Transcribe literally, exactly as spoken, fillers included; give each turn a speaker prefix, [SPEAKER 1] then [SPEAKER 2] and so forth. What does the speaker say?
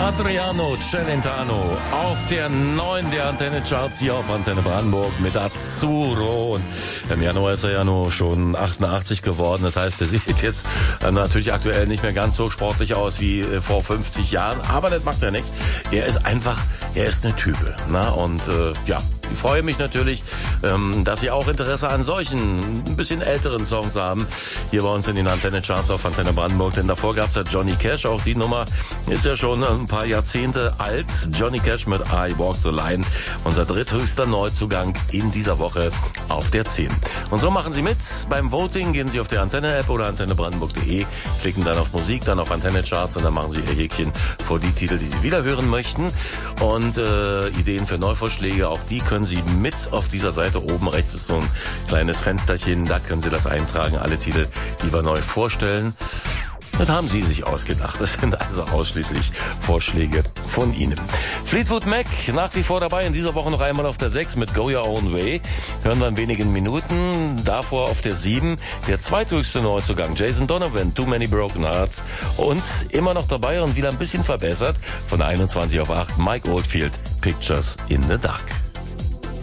[SPEAKER 1] Adriano Celentano auf der neun der Antenne Charts hier auf Antenne Brandenburg mit Azzurro. Und im Januar ist er ja nur schon achtundachtzig geworden. Das heißt, er sieht jetzt natürlich aktuell nicht mehr ganz so sportlich aus wie vor fünfzig Jahren. Aber das macht ja nichts. Er ist einfach, er ist eine Type. Na? Und äh, ja, ich freue mich natürlich, ähm, dass Sie auch Interesse an solchen, ein bisschen älteren Songs haben. Hier bei uns in den Antenne Charts auf Antenne Brandenburg. Denn davor gab es ja Johnny Cash. Auch die Nummer ist ja schon ein paar Jahrzehnte alt. Johnny Cash mit I Walk the Line. Unser dritthöchster Neuzugang in dieser Woche auf der zehn. Und so machen Sie mit beim Voting. Gehen Sie auf die Antenne-App oder antenne brandenburg punkt de, klicken dann auf Musik, dann auf Antenne Charts und dann machen Sie Ihr Häkchen vor die Titel, die Sie wieder hören möchten. Und äh, Ideen für Neuvorschläge, auch die können Sie mit auf dieser Seite oben rechts ist so ein kleines Fensterchen. Da können Sie das eintragen, alle Titel, die wir neu vorstellen. Das haben Sie sich ausgedacht. Das sind also ausschließlich Vorschläge von Ihnen. Fleetwood Mac nach wie vor dabei. In dieser Woche noch einmal auf der sechs mit Go Your Own Way. Hören wir in wenigen Minuten. Davor auf der sieben der zweithöchste Neuzugang. Jason Donovan, Too Many Broken Hearts. Und immer noch dabei und wieder ein bisschen verbessert. Von einundzwanzig auf acht Mike Oldfield, Pictures in the Dark.